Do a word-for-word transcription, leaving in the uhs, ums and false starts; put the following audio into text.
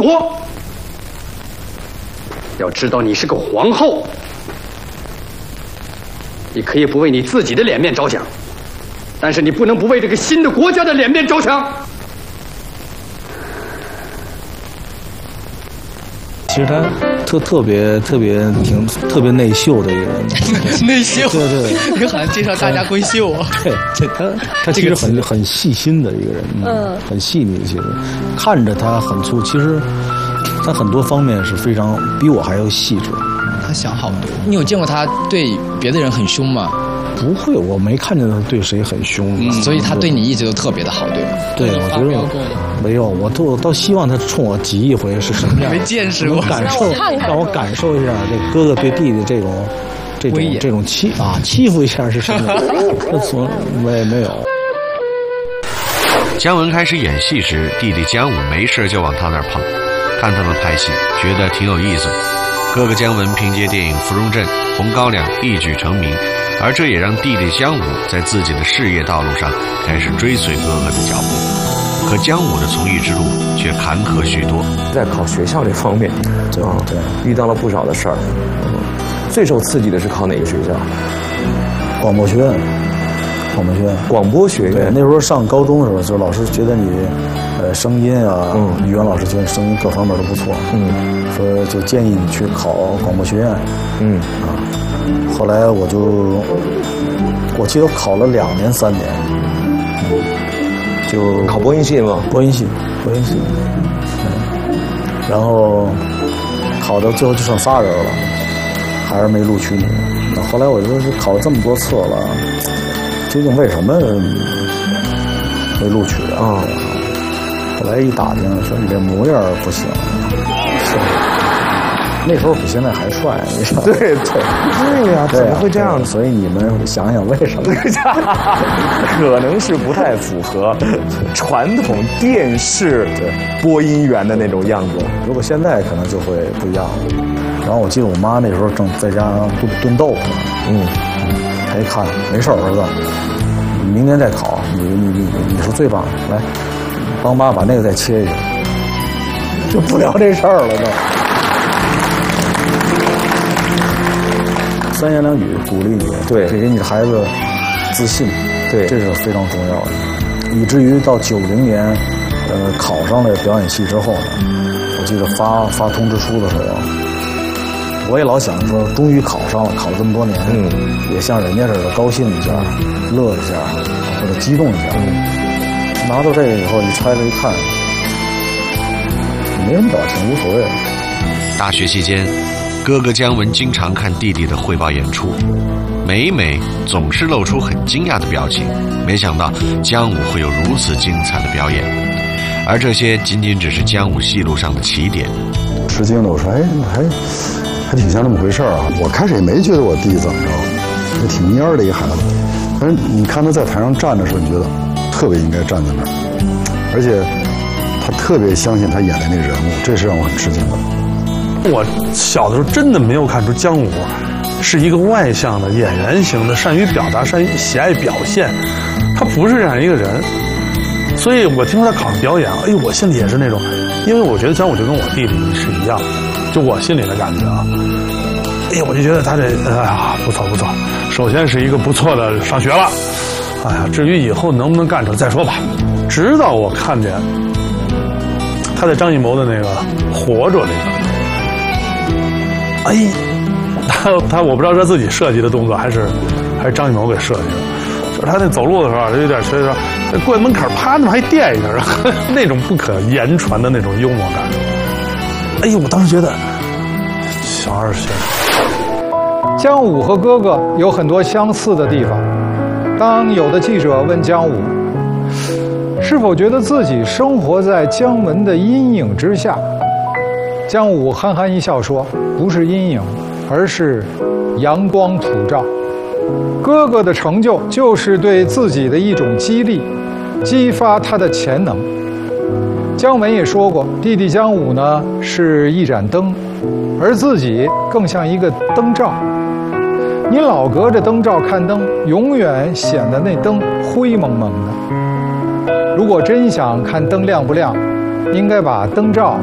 国。要知道，你是个皇后，你可以不为你自己的脸面着想，但是你不能不为这个新的国家的脸面着想。 其实他特特别特别挺特别内秀的一个人， 内秀， 对对， 你好像介绍大家闺秀啊。 对，这他他其实很很细心的一个人，嗯，很细腻。其实看着他很粗，其实他很多方面是非常比我还要细致。 他想好多。你有见过他对别的人很凶吗？ 不会，我没看见他对谁很凶， 嗯，所以他对你一直都特别的好，对吗？ 对，我觉得没有，我都倒希望他冲我急一回是什么样， 没见识过， 感受让我感受一下这哥哥对弟弟这种这种这种欺啊欺负一下是什么样，那从没没有。 姜文开始演戏时，弟弟姜武没事就往他那儿跑，看他们拍戏，觉得挺有意思。哥哥姜文凭借电影《芙蓉镇》《红高粱》一举成名，而这也让弟弟姜武在自己的事业道路上开始追随哥哥的脚步。可姜武的从艺之路却坎坷许多， 在考学校这方面， 对对， 遇到了不少的事儿。最受刺激的是考哪个学校？ 广播学院。广播学院， 广播学院。 那时候上高中的时候，就是老师觉得你，呃，声音啊，嗯，语言老师觉得声音各方面都不错，嗯，说就建议你去考广播学院，嗯啊，后来我就，我记得考了两年三年，嗯，就考播音系吗？ 播音系，播音系，嗯，然后考到最后就剩仨人了，还是没录取你。后来我就说考了这么多次了。究竟为什么没录取啊？后来一打听，说你这模样不行，是那时候比现在还帅，你知道？ 对对对呀，怎么会这样？ 所以你们想想为什么？ 可能是不太符合传统电视播音员的那种样子。 如果现在可能就会不一样了。然后我记得我妈那时候正在家炖炖豆腐呢，嗯。他一看，没事儿，儿子，你明年再考，你你你你是最棒的，来，帮妈把那个再切一下，就不聊这事儿了都。三言两语鼓励你， 对， 给你的孩子自信， 对， 这是非常重要的。以至于到九零年，呃，考上了表演系之后呢，我记得发发通知书的时候。我也老想说，终于考上了，考了这么多年，嗯，也像人家似的高兴一下，乐一下，或者激动一下。嗯，拿到这个以后，你拆开一看，没什么表情，无所谓。 大学期间，哥哥姜文经常看弟弟的汇报演出，每每总是露出很惊讶的表情。没想到姜武会有如此精彩的表演，而这些仅仅只是姜武戏路上的起点。 吃惊的，我说，哎，还。还挺像这么回事儿啊！我开始也没觉得我弟怎么着，也挺蔫儿的一孩子。但是你看他在台上站的时候，你觉得特别应该站在那儿，而且他特别相信他演的那人物，这是让我很吃惊的。 我小的时候真的没有看出姜武是一个外向的演员型的，善于表达、善于喜爱表现，他不是这样一个人。所以我听说他考上表演，哎呦，我心里也是那种，因为我觉得姜武就跟我弟弟是一样的。就我心里的感觉啊，哎呀，我就觉得他这，哎呀，不错不错。首先是一个不错的上学了，哎呀，至于以后能不能干成再说吧。直到我看见他在张艺谋的那个《活着》里头，哎，他他我不知道是自己设计的动作还是还是张艺谋给设计的，就是他那走路的时候就有点觉得说，过门口啪那么还垫一下，然后那种不可言传的那种幽默感。哎呦，我当时觉得小二岁。 姜武和哥哥有很多相似的地方。当有的记者问姜武是否觉得自己生活在姜文的阴影之下，姜武憨憨一笑说：“不是阴影，而是阳光普照。哥哥的成就就是对自己的一种激励，激发他的潜能。”姜文也说过，弟弟姜武呢是一盏灯，而自己更像一个灯罩。你老隔着灯罩看灯，永远显得那灯灰蒙蒙的。如果真想看灯亮不亮，应该把灯罩